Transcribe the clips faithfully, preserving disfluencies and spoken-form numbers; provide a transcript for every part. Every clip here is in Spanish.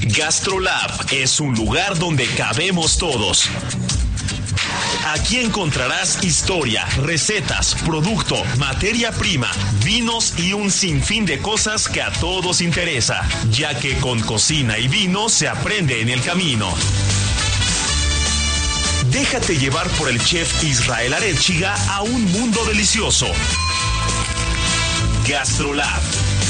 GastroLab es un lugar donde cabemos todos. Aquí encontrarás historia, recetas, producto, materia prima, vinos y un sinfín de cosas que a todos interesa, ya que con cocina y vino se aprende en el camino. Déjate llevar por el chef Israel Arechiga a un mundo delicioso. GastroLab.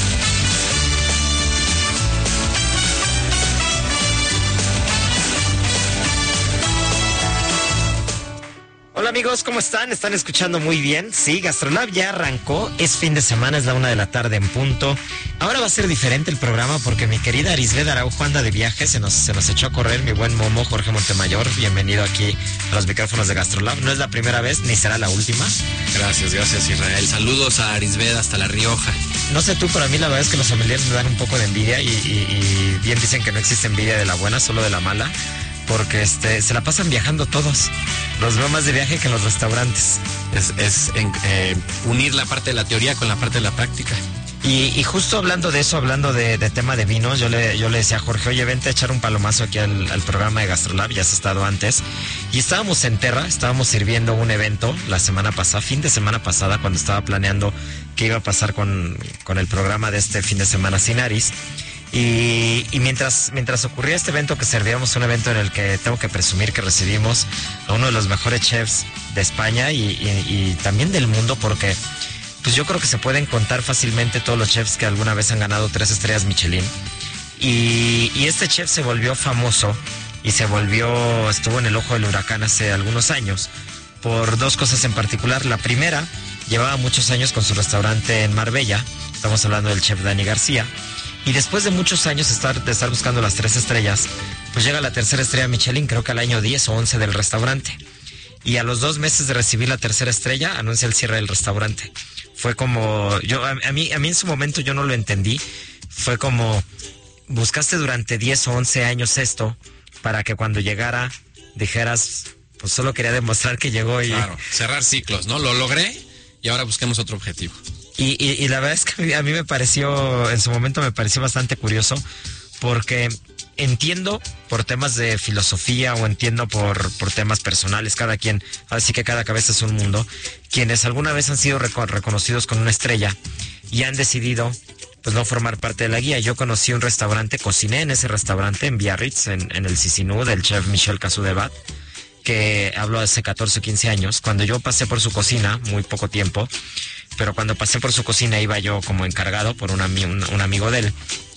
Hola amigos, ¿cómo están? ¿Están escuchando muy bien? Sí, GastroLab ya arrancó, es fin de semana, es la una de la tarde en punto. Ahora va a ser diferente el programa porque mi querida Arisbeth Araujo anda de viaje, se nos, se nos echó a correr mi buen Momo Jorge Montemayor. Bienvenido aquí a los micrófonos de GastroLab. No es la primera vez, ni será la última. Gracias, gracias Israel. Saludos a Arisbeth hasta La Rioja. No sé tú, pero a mí la verdad es que los sommeliers me dan un poco de envidia y, y, y bien dicen que no existe envidia de la buena, solo de la mala. Porque este, se la pasan viajando todos. Los veo más de viaje que en los restaurantes. Es, es en, eh, unir la parte de la teoría con la parte de la práctica. Y, y justo hablando de eso, hablando de, de tema de vinos, yo le, yo le decía a Jorge, oye, vente a echar un palomazo aquí al, al programa de GastroLab, ya has estado antes. Y estábamos en Terra, estábamos sirviendo un evento la semana pasada, fin de semana pasada, cuando estaba planeando qué iba a pasar con, con el programa de este fin de semana sin Aris. Y, y mientras, mientras ocurría este evento, que servíamos un evento en el que tengo que presumir que recibimos a uno de los mejores chefs de España y, y, y también del mundo, porque pues yo creo que se pueden contar fácilmente todos los chefs que alguna vez han ganado tres estrellas Michelin. Y, y este chef se volvió famoso y se volvió, estuvo en el ojo del huracán hace algunos años por dos cosas en particular. La primera, llevaba muchos años con su restaurante en Marbella, estamos hablando del chef Dani García. Y después de muchos años estar, de estar buscando las tres estrellas, pues llega la tercera estrella Michelin, creo que al año diez o once del restaurante. Y a los dos meses de recibir la tercera estrella, anuncia el cierre del restaurante. Fue como, yo a, a mí a mí en su momento yo no lo entendí. Fue como, buscaste durante diez o once años esto para que cuando llegara dijeras, pues solo quería demostrar que llegó y... Claro, cerrar ciclos, ¿no? Lo logré y ahora busquemos otro objetivo. Y, y, y la verdad es que a mí me pareció, en su momento me pareció bastante curioso, porque entiendo por temas de filosofía o entiendo por, por temas personales, cada quien, así que cada cabeza es un mundo, quienes alguna vez han sido reco- reconocidos con una estrella y han decidido pues no formar parte de la guía. Yo conocí un restaurante, cociné en ese restaurante en Biarritz, en, en el Sisinú, del chef Michel Cazoudebat, que habló hace catorce o quince años. Cuando yo pasé por su cocina, muy poco tiempo, pero cuando pasé por su cocina iba yo como encargado por un, ami- un, un amigo de él.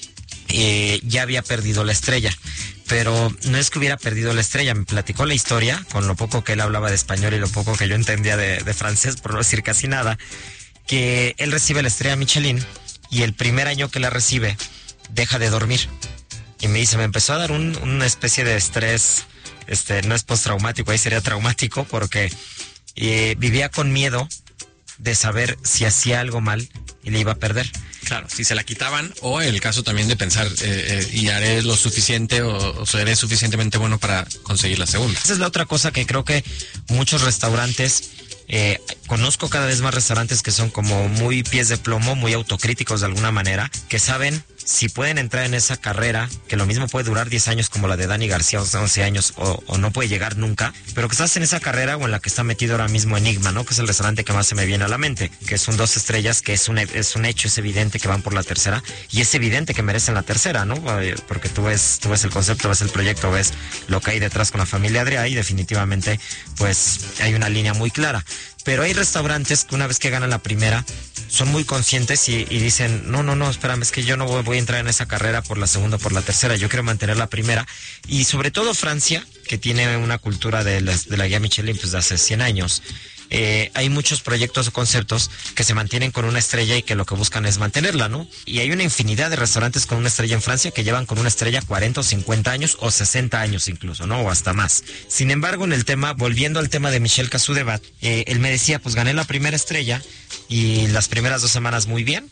Eh, ya había perdido la estrella, pero no es que hubiera perdido la estrella, me platicó la historia, con lo poco que él hablaba de español y lo poco que yo entendía de, de francés, por no decir casi nada, que él recibe la estrella Michelin y el primer año que la recibe, deja de dormir. Y me dice, me empezó a dar un, una especie de estrés, este, no es postraumático, ahí sería traumático, porque eh, vivía con miedo de saber si hacía algo mal y le iba a perder. Claro, si se la quitaban, o el caso también de pensar, eh, eh, y haré lo suficiente o, o seré suficientemente bueno para conseguir la segunda. Esa es la otra cosa que creo que muchos restaurantes, eh, conozco cada vez más restaurantes que son como muy pies de plomo, muy autocríticos de alguna manera, que saben si pueden entrar en esa carrera, que lo mismo puede durar diez años como la de Dani García, o once años, o, o no puede llegar nunca, pero que estás en esa carrera o en la que está metido ahora mismo Enigma, ¿no? Que es el restaurante que más se me viene a la mente, que son dos estrellas, que es un, es un hecho, es evidente que van por la tercera, y es evidente que merecen la tercera, ¿no? Porque tú ves, tú ves el concepto, ves el proyecto, ves lo que hay detrás con la familia Adrià y definitivamente, pues, hay una línea muy clara. Pero hay restaurantes que una vez que ganan la primera son muy conscientes y, y dicen, no, no, no, espérame, es que yo no voy, voy a entrar en esa carrera por la segunda o por la tercera, yo quiero mantener la primera. Y sobre todo Francia, que tiene una cultura de la, de la guía Michelin pues de hace cien años, eh, hay muchos proyectos o conceptos que se mantienen con una estrella y que lo que buscan es mantenerla, ¿no? Y hay una infinidad de restaurantes con una estrella en Francia que llevan con una estrella cuarenta o cincuenta años o sesenta años incluso, ¿no? O hasta más. Sin embargo, en el tema, volviendo al tema de Michel Cazoudebat, eh, él me decía, pues gané la primera estrella y las primeras dos semanas muy bien.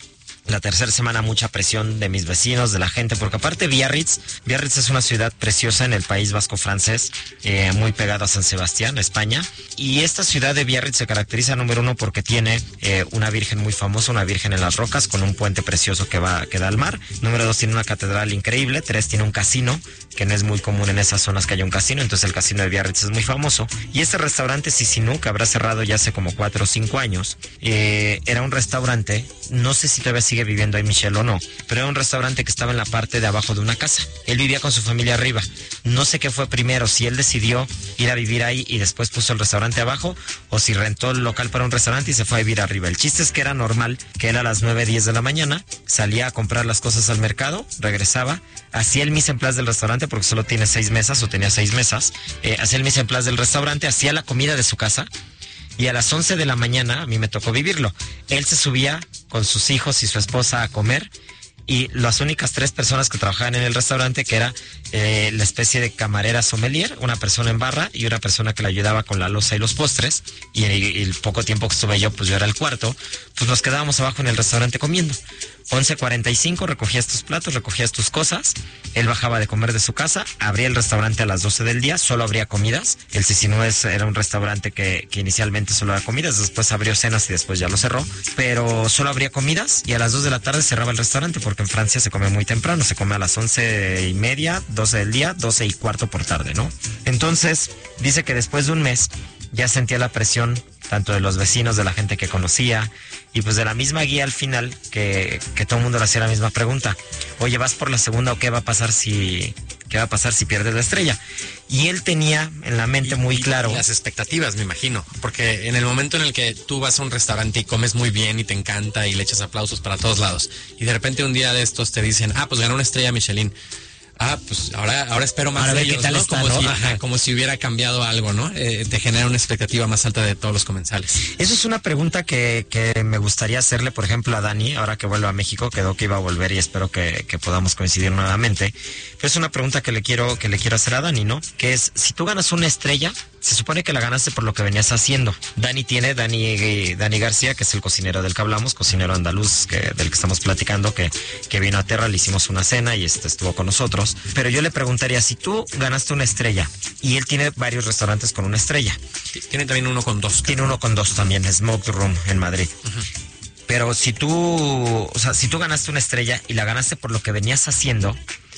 La tercera semana mucha presión de mis vecinos, de la gente, porque aparte Biarritz, Biarritz es una ciudad preciosa en el País Vasco francés, eh, muy pegado a San Sebastián, España. Y esta ciudad de Biarritz se caracteriza, número uno, porque tiene eh, una virgen muy famosa, una virgen en las rocas, con un puente precioso que va que da al mar. Número dos, tiene una catedral increíble. Tres, tiene un casino, que no es muy común en esas zonas que haya un casino, entonces el casino de Biarritz es muy famoso. Y este restaurante Sissinú, que habrá cerrado ya hace como cuatro o cinco años, eh, era un restaurante, no sé si todavía sigue viviendo ahí Michel o no, pero era un restaurante que estaba en la parte de abajo de una casa. Él vivía con su familia arriba. No sé qué fue primero, si él decidió ir a vivir ahí y después puso el restaurante abajo, o si rentó el local para un restaurante y se fue a vivir arriba. El chiste es que era normal que él a las nueve, diez de la mañana salía a comprar las cosas al mercado, regresaba, hacía el mise en place del restaurante porque solo tiene seis mesas o tenía seis mesas, eh, hacía el mise en place del restaurante, hacía la comida de su casa. Y a las once de la mañana, a mí me tocó vivirlo, él se subía con sus hijos y su esposa a comer, y las únicas tres personas que trabajaban en el restaurante, que era eh, la especie de camarera sommelier, una persona en barra y una persona que le ayudaba con la loza y los postres, y, y, y el poco tiempo que estuve yo, pues yo era el cuarto, pues nos quedábamos abajo en el restaurante comiendo. once cuarenta y cinco, recogías tus platos, recogías tus cosas, él bajaba de comer de su casa, abría el restaurante a las doce del día, solo abría comidas. El Sissinú es, era un restaurante que, que inicialmente solo era comidas, después abrió cenas y después ya lo cerró, pero solo abría comidas y a las dos de la tarde cerraba el restaurante, porque en Francia se come muy temprano, se come a las once y media, doce del día, doce y cuarto por tarde, ¿no? Entonces, dice que después de un mes ya sentía la presión tanto de los vecinos, de la gente que conocía, y pues de la misma guía al final, que, que todo el mundo le hacía la misma pregunta: oye, ¿vas por la segunda o qué va a pasar si, qué va a pasar si pierdes la estrella? Y él tenía en la mente muy y, claro... Y las expectativas, me imagino, porque en el momento en el que tú vas a un restaurante y comes muy bien y te encanta y le echas aplausos para todos lados, y de repente un día de estos te dicen, ah, pues ganó una estrella Michelin. Ah, pues ahora, ahora espero más ahora de ellos, ¿no? Está, como, ¿no? Si, ajá, como si hubiera cambiado algo, ¿no? Eh, te genera una expectativa más alta de todos los comensales. Eso es una pregunta que, que me gustaría hacerle, por ejemplo, a Dani, ahora que vuelva a México. Quedó que iba a volver y espero que, que podamos coincidir nuevamente. Pero es una pregunta que le quiero que le quiero hacer a Dani, ¿no? Que es, si tú ganas una estrella, se supone que la ganaste por lo que venías haciendo. Dani tiene, Dani, Dani García, que es el cocinero del que hablamos, cocinero andaluz que, del que estamos platicando, que, que vino a Terra, le hicimos una cena y este estuvo con nosotros. Pero yo le preguntaría, si tú ganaste una estrella, y él tiene varios restaurantes con una estrella. Tiene también uno con dos. Tiene uno con dos también, Smoked Room en Madrid. Uh-huh. Pero si tú, o sea, si tú ganaste una estrella y la ganaste por lo que venías haciendo,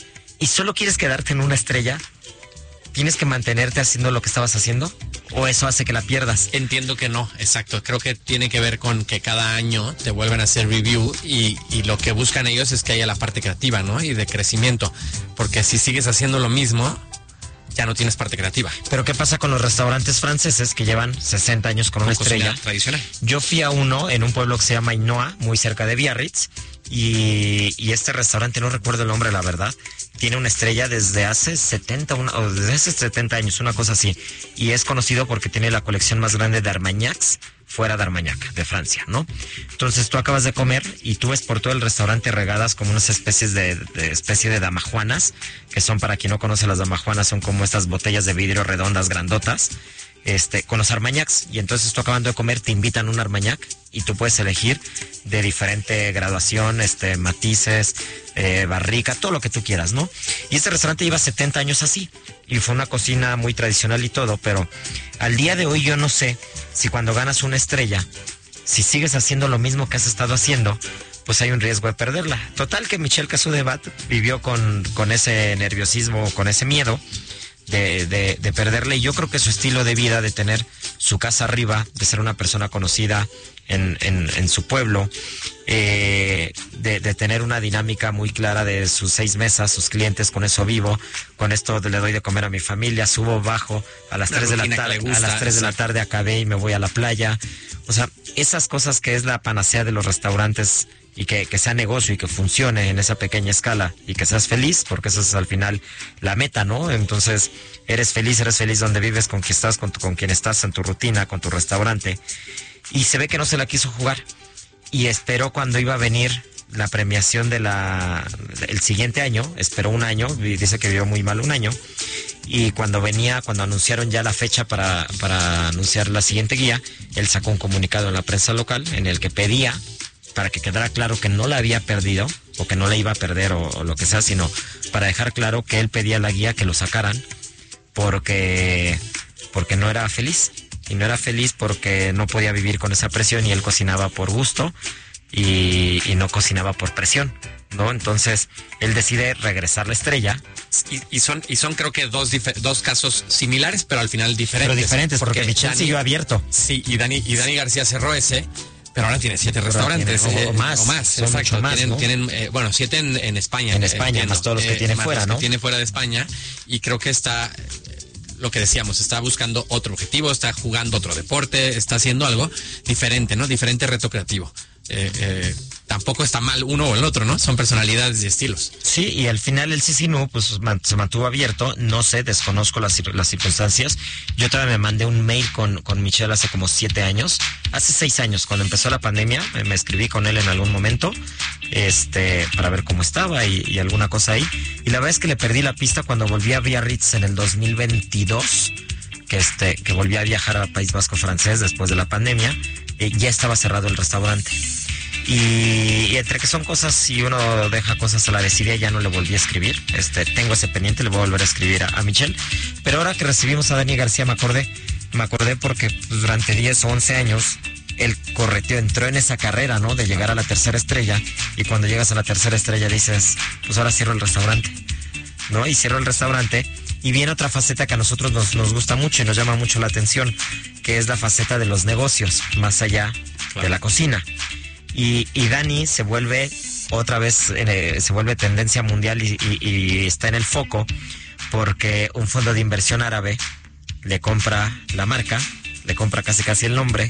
y solo quieres quedarte en una estrella, ¿tienes que mantenerte haciendo lo que estabas haciendo? ¿O eso hace que la pierdas? Entiendo que no, exacto. Creo que tiene que ver con que cada año te vuelven a hacer review y, y lo que buscan ellos es que haya la parte creativa, ¿no? Y de crecimiento. Porque si sigues haciendo lo mismo, ya no tienes parte creativa. Pero ¿qué pasa con los restaurantes franceses que llevan sesenta años con, con una estrella tradicional? Yo fui a uno en un pueblo que se llama Ainoa, muy cerca de Biarritz, y, y este restaurante, no recuerdo el nombre, la verdad, tiene una estrella desde hace setenta, una, o desde hace setenta años, una cosa así. Y es conocido porque tiene la colección más grande de Armagnacs fuera de Armagnac, de Francia, ¿no? Entonces tú acabas de comer y tú ves por todo el restaurante regadas como unas especies de, de especie de damajuanas, que son, para quien no conoce las damajuanas, son como estas botellas de vidrio redondas, grandotas, este, con los Armagnacs. Y entonces tú acabando de comer te invitan un Armagnac y tú puedes elegir de diferente graduación, este, matices, eh, barrica, todo lo que tú quieras, ¿no? Y este restaurante lleva setenta años así, y fue una cocina muy tradicional y todo, pero al día de hoy yo no sé si cuando ganas una estrella, si sigues haciendo lo mismo que has estado haciendo, pues hay un riesgo de perderla. Total que Michel Casudebat vivió con, con ese nerviosismo, con ese miedo de, de, de perderle, y yo creo que su estilo de vida, de tener su casa arriba, de ser una persona conocida en, en, en su pueblo, eh, de, de tener una dinámica muy clara de sus seis mesas, sus clientes, con eso vivo, con esto le doy de comer a mi familia, subo, bajo, a las tres de la tarde, a las tres de la tarde acabé y me voy a la playa. O sea, esas cosas que es la panacea de los restaurantes, y que, que sea negocio y que funcione en esa pequeña escala y que seas feliz, porque eso es al final la meta, ¿no? Entonces, eres feliz, eres feliz donde vives, con quien estás, con, tu, con quien estás en tu rutina, con tu restaurante. Y se ve que no se la quiso jugar. Y esperó cuando iba a venir la premiación de la el siguiente año, esperó un año, y dice que vivió muy mal un año. Y cuando venía, cuando anunciaron ya la fecha para, para anunciar la siguiente guía, él sacó un comunicado en la prensa local en el que pedía para que quedara claro que no la había perdido, o que no la iba a perder, o, o lo que sea, sino para dejar claro que él pedía a la guía que lo sacaran, porque, porque no era feliz. Y no era feliz porque no podía vivir con esa presión, y él cocinaba por gusto y, y no cocinaba por presión, ¿no? Entonces, él decide regresar la estrella. Y, y son y son creo que dos dos casos similares, pero al final diferentes. Pero diferentes, porque, porque Michel siguió abierto. Sí, y Dani, y Dani García cerró ese, pero ahora tiene siete pero restaurantes. Tiene, o, o más. O más, son exacto. Más, tienen, ¿no? tienen eh, bueno, siete en, en España. En España, entiendo. Más todos los que eh, tiene fuera, ¿no? Que tiene fuera de España, y creo que está... lo que decíamos, está buscando otro objetivo, está jugando otro deporte, está haciendo algo diferente, ¿no? Diferente reto creativo. Eh, eh, tampoco está mal uno o el otro, ¿no? Son personalidades y estilos. Sí, y al final el Sisinú pues se mantuvo abierto. No sé, desconozco las, las circunstancias. Yo todavía me mandé un mail con, con Michel hace como siete años, hace seis años, cuando empezó la pandemia, me, me escribí con él en algún momento, este, para ver cómo estaba y, y alguna cosa ahí. Y la verdad es que le perdí la pista cuando volví a Biarritz en el dos mil veintidós, que este, que volví a viajar al País Vasco francés después de la pandemia. Eh, ya estaba cerrado el restaurante. Y, y entre que son cosas, y uno deja cosas a la desidia, ya no le volví a escribir. Este, tengo ese pendiente, le voy a volver a escribir a, a Michel. Pero ahora que recibimos a Dani García me acordé, me acordé porque pues, durante diez o once años él correteó, entró en esa carrera, ¿no? De llegar a la tercera estrella, y cuando llegas a la tercera estrella dices, pues ahora cierro el restaurante, ¿no? Y cierro el restaurante, y viene otra faceta que a nosotros nos, nos gusta mucho y nos llama mucho la atención, que es la faceta de los negocios, más allá claro. de la cocina. Y, y Dani se vuelve otra vez, eh, se vuelve tendencia mundial y, y, y está en el foco porque un fondo de inversión árabe le compra la marca, le compra casi casi el nombre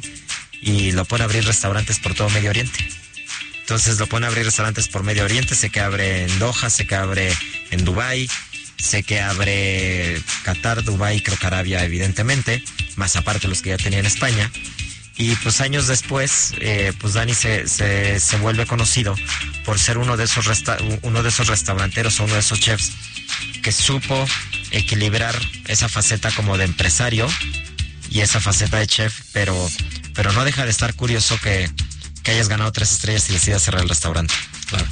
y lo pone a abrir restaurantes por todo Medio Oriente. Entonces lo pone a abrir restaurantes por Medio Oriente, sé que abre en Doha, sé que abre en Dubái, sé que abre Qatar, Dubái, creo que Arabia evidentemente, más aparte los que ya tenía en España. Y pues años después, eh, pues Dani se, se, se vuelve conocido por ser uno de esos resta- uno de esos restauranteros o uno de esos chefs que supo equilibrar esa faceta como de empresario y esa faceta de chef, pero, pero no deja de estar curioso que, que hayas ganado tres estrellas y decidas cerrar el restaurante. Claro.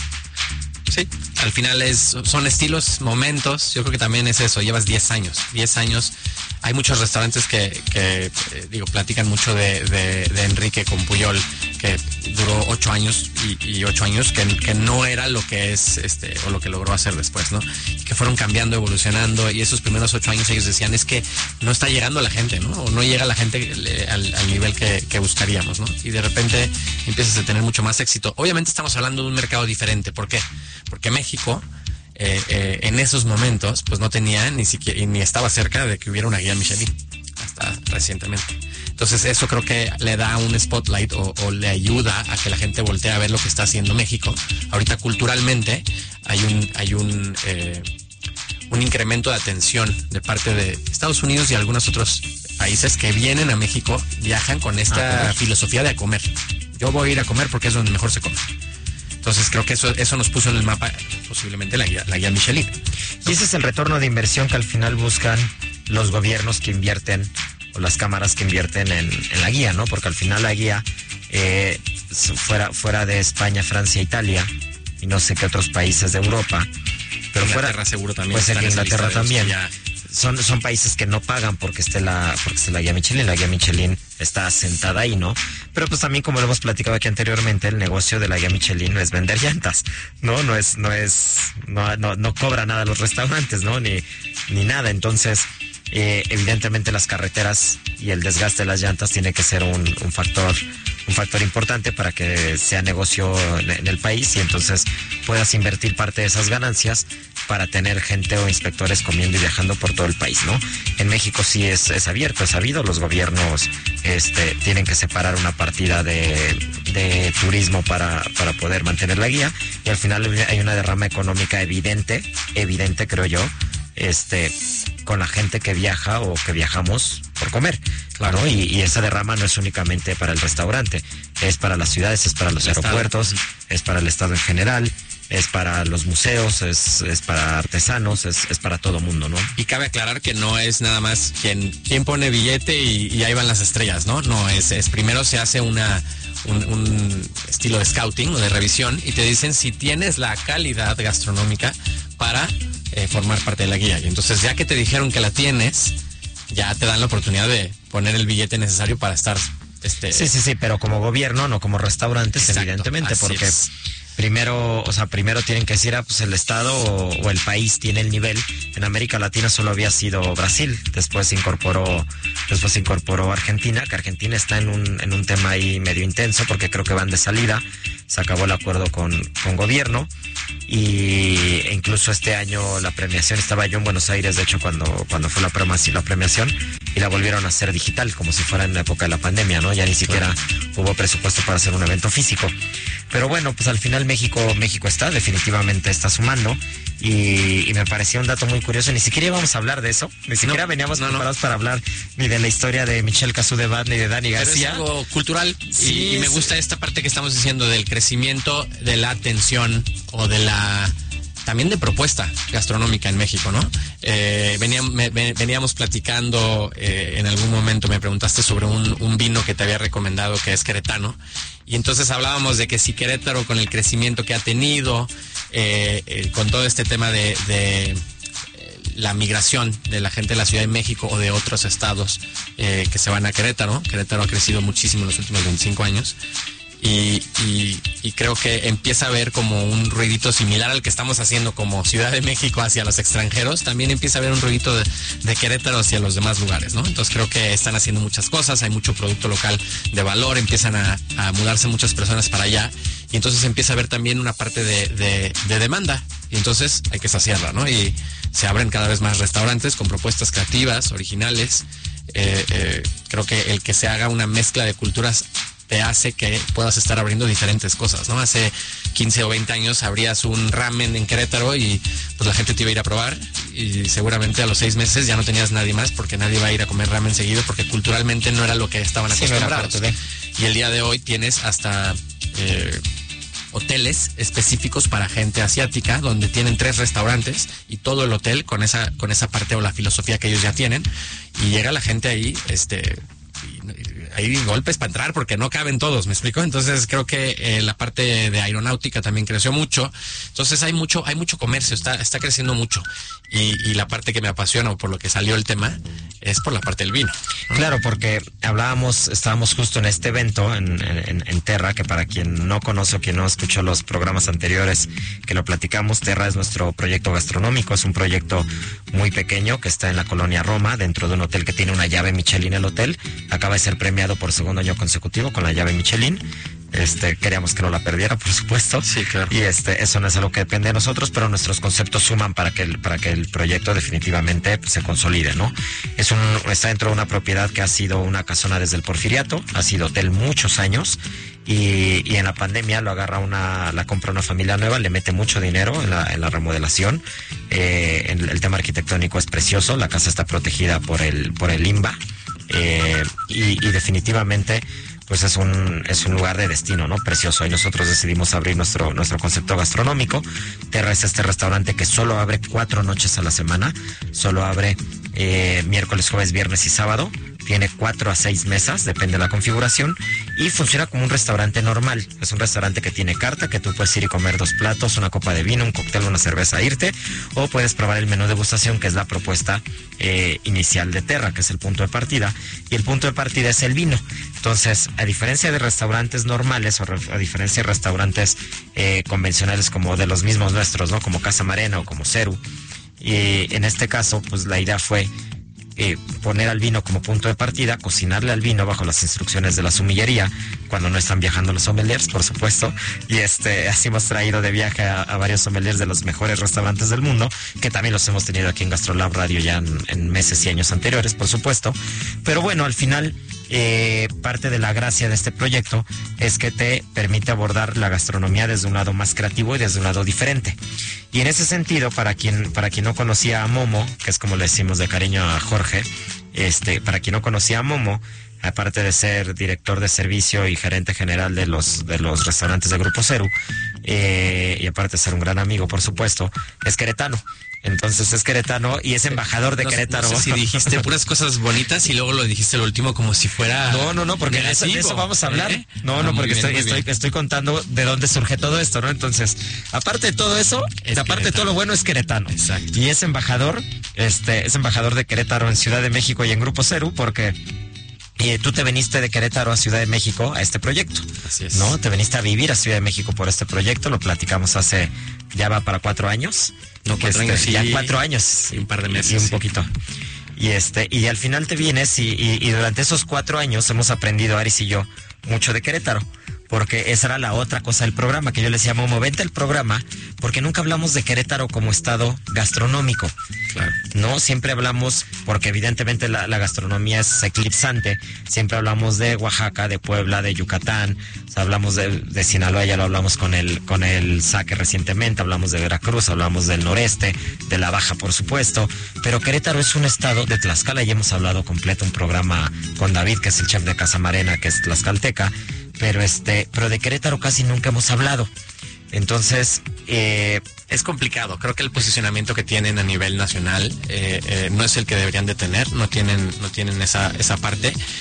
Sí, al final es, son estilos, momentos. Yo creo que también es eso. Llevas diez años. diez años. Hay muchos restaurantes que, que eh, digo, platican mucho de, de, de Enrique con Puyol, que duró ocho años y, y ocho años que, que no era lo que es, este, o lo que logró hacer después, ¿no? Y que fueron cambiando, evolucionando, y esos primeros ocho años ellos decían, es que no está llegando la gente, ¿no? O no llega la gente al, al nivel que, que buscaríamos, ¿no? Y de repente empiezas a tener mucho más éxito. Obviamente estamos hablando de un mercado diferente. ¿Por qué? Porque México... Eh, eh, en esos momentos pues no tenía ni siquiera ni estaba cerca de que hubiera una guía Michelin hasta recientemente. Entonces eso creo que le da un spotlight o, o le ayuda a que la gente voltee a ver lo que está haciendo México. Ahorita culturalmente hay un hay un eh, un incremento de atención de parte de Estados Unidos y algunos otros países que vienen a México, viajan con esta filosofía de a comer. Yo voy a ir a comer porque es donde mejor se come. Entonces creo que eso eso nos puso en el mapa posiblemente la guía, la guía Michelin. Y ese es el retorno de inversión que al final buscan los gobiernos que invierten o las cámaras que invierten en, en la guía, ¿no? Porque al final la guía, eh, fuera, fuera de España, Francia, Italia y no sé qué otros países de Europa, pero Inglaterra fuera, seguro también. Pues en Inglaterra también. Ya... Son, son países que no pagan porque esté la, porque esté la guía Michelin. La guía Michelin está sentada ahí, ¿no? Pero pues también, como lo hemos platicado aquí anteriormente, el negocio de la guía Michelin no es vender llantas, ¿no? No es, no es, no, no, no cobra nada los restaurantes, ¿no? Ni, ni nada. Entonces, eh, evidentemente las carreteras y el desgaste de las llantas tiene que ser un, un factor, un factor importante para que sea negocio en, en el país, y entonces puedas invertir parte de esas ganancias para tener gente o inspectores comiendo y viajando por todo el país, ¿no? En México sí es, es abierto, es sabido, los gobiernos este, tienen que separar una partida de, de turismo para, para poder mantener la guía, y al final hay una derrama económica evidente, evidente creo yo, este, con la gente que viaja o que viajamos por comer, claro, ¿no? Y, y esa derrama no es únicamente para el restaurante, es para las ciudades, es para los el aeropuertos, estado. Es para el estado en general, es para los museos, es, es para artesanos, es, es para todo mundo, ¿no? Y cabe aclarar que no es nada más quien, quien pone billete y, y ahí van las estrellas, ¿no? No, es, es primero se hace una, un, un estilo de scouting o de revisión y te dicen si tienes la calidad gastronómica para eh, formar parte de la guía. Y entonces ya que te dijeron que la tienes, ya te dan la oportunidad de poner el billete necesario para estar... Este... Sí, sí, sí, pero como gobierno, no como restaurantes, Exacto, evidentemente, porque es. primero, o sea, primero tienen que decir, ah, pues el Estado o, o el país tiene el nivel. En América Latina solo había sido Brasil, después se incorporó, después se incorporó Argentina, que Argentina está en un, en un tema ahí medio intenso, porque creo que van de salida, se acabó el acuerdo con, con gobierno, y e incluso este año la premiación, estaba yo en Buenos Aires, de hecho, cuando, cuando fue la premiación, la premiación, y la volvieron a hacer digital, como si fuera en la época de la pandemia, ¿no? Ya ni siquiera hubo presupuesto para hacer un evento físico. Pero bueno, pues al final México, México está, definitivamente está sumando, y, y me parecía un dato muy curioso. Ni siquiera íbamos a hablar de eso, ni siquiera no, veníamos no, preparados no. para hablar ni de la historia de Michelle Cazú-Debat ni de Dani García. Pero es algo cultural, Sí, y, y me es- gusta esta parte que estamos diciendo del crecimiento de la atención o de la... también de propuesta gastronómica en México, ¿no? Eh, veníamos, me- ve- veníamos platicando, eh, en algún momento me preguntaste sobre un, un vino que te había recomendado que es queretano, y entonces hablábamos de que si Querétaro, con el crecimiento que ha tenido, eh, eh, con todo este tema de, de eh, la migración de la gente de la Ciudad de México o de otros estados eh, que se van a Querétaro, Querétaro ha crecido muchísimo en los últimos veinticinco años, y, y, y creo que empieza a haber como un ruidito similar al que estamos haciendo como Ciudad de México hacia los extranjeros, también empieza a haber un ruidito de, de Querétaro hacia los demás lugares, ¿no? Entonces creo que están haciendo muchas cosas, hay mucho producto local de valor, empiezan a, a mudarse muchas personas para allá, y entonces empieza a haber también una parte de, de, de demanda, y entonces hay que saciarla, ¿no? Y se abren cada vez más restaurantes con propuestas creativas, originales. Eh, eh, creo que el que se haga una mezcla de culturas te hace que puedas estar abriendo diferentes cosas, ¿no? Hace quince o veinte años abrías un ramen en Querétaro y pues la gente te iba a ir a probar, y seguramente a los seis meses ya no tenías nadie más porque nadie va a ir a comer ramen seguido porque culturalmente no era lo que estaban Sí, no era acostumbrados. parte de- Y el día de hoy tienes hasta eh, hoteles específicos para gente asiática donde tienen tres restaurantes y todo el hotel con esa con esa parte o la filosofía que ellos ya tienen, y llega la gente ahí, este y- y hay golpes para entrar porque no caben todos, ¿me explico? Entonces creo que eh, la parte de aeronáutica también creció mucho, entonces hay mucho hay mucho comercio, está está creciendo mucho, y, y la parte que me apasiona o por lo que salió el tema es por la parte del vino. Claro, porque hablábamos, estábamos justo en este evento en, en, en Terra, que para quien no conoce o quien no escuchó los programas anteriores que lo platicamos, Terra es nuestro proyecto gastronómico, es un proyecto muy pequeño que está en la colonia Roma, dentro de un hotel que tiene una llave Michelin. El hotel acaba de ser premiado por segundo año consecutivo con la llave Michelin. Este, queríamos que no la perdiera, por supuesto. Sí, claro. Y este, eso no es algo que depende de nosotros, pero nuestros conceptos suman para que el, para que el proyecto definitivamente pues, se consolide, ¿no? Es un, está dentro de una propiedad que ha sido una casona desde el Porfiriato, ha sido hotel muchos años, y, y en la pandemia lo agarra una, la compra una familia nueva, le mete mucho dinero en la, en la remodelación. Eh, el, el tema arquitectónico es precioso, la casa está protegida por el, por el INBA, eh, y, y definitivamente pues es un es un lugar de destino, ¿no? Precioso. Y nosotros decidimos abrir nuestro nuestro concepto gastronómico. Terra es este restaurante que solo abre cuatro noches a la semana, solo abre eh, miércoles, jueves, viernes y sábado. Tiene cuatro a seis mesas, depende de la configuración, y funciona como un restaurante normal. Es un restaurante que tiene carta, que tú puedes ir y comer dos platos, una copa de vino, un cóctel, una cerveza a irte, o puedes probar el menú degustación, que es la propuesta eh, inicial de Terra, que es el punto de partida, y el punto de partida es el vino. Entonces, a diferencia de restaurantes normales o re- a diferencia de restaurantes eh, convencionales como de los mismos nuestros, ¿no? Como Casa Marena o como Ceru, y en este caso, pues la idea fue Eh, poner al vino como punto de partida, cocinarle al vino bajo las instrucciones de la sumillería, cuando no están viajando los sommeliers, por supuesto, y este así hemos traído de viaje a, a varios sommeliers de los mejores restaurantes del mundo, que también los hemos tenido aquí en GastroLab Radio ya en, en meses y años anteriores, por supuesto. Pero bueno, al final eh, parte de la gracia de este proyecto es que te permite abordar la gastronomía desde un lado más creativo y desde un lado diferente. Y en ese sentido, para quien para quien no conocía a Momo, que es como le decimos de cariño a Jorge, este, para quien no conocía a Momo, aparte de ser director de servicio y gerente general de los de los restaurantes de Grupo Ceru, eh, y aparte de ser un gran amigo, por supuesto, es queretano. Entonces es queretano y es embajador de no, Querétaro. No sé si dijiste puras cosas bonitas y luego lo dijiste lo último como si fuera... No, no, no, porque de eso, de eso vamos a hablar. ¿Eh? No, no, ah, porque bien, estoy, estoy, estoy contando de dónde surge todo esto, ¿no? Entonces, aparte de todo eso, es aparte Querétaro. De todo lo bueno, es queretano. Exacto. Y es embajador, este, es embajador de Querétaro en Ciudad de México y en Grupo Ceru, porque... Y tú te viniste de Querétaro a Ciudad de México a este proyecto. Así es. ¿No? Te viniste a vivir a Ciudad de México por este proyecto, lo platicamos hace, ya va para cuatro años. No, cuatro este, años, sí. Ya cuatro años. Y un par de meses. Y un sí. poquito. Y este, y al final te vienes y, y, y durante esos cuatro años hemos aprendido, Aris y yo, mucho de Querétaro. Porque esa era la otra cosa del programa, que yo les decía, Momo, vente al programa, porque nunca hablamos de Querétaro como estado gastronómico. Claro. No, siempre hablamos, porque evidentemente la, la gastronomía es eclipsante, siempre hablamos de Oaxaca, de Puebla, de Yucatán, o sea, hablamos de, de Sinaloa, ya lo hablamos con el, con el Saque recientemente, hablamos de Veracruz, hablamos del noreste, de la Baja, por supuesto, pero Querétaro es un estado de Tlaxcala, y hemos hablado completo un programa con David, que es el chef de Casa Marena, que es tlaxcalteca, pero este, pero de Querétaro casi nunca hemos hablado. Entonces, eh, es complicado. Creo que el posicionamiento que tienen a nivel nacional eh, eh, no es el que deberían de tener. No tienen, no tienen esa, esa parte.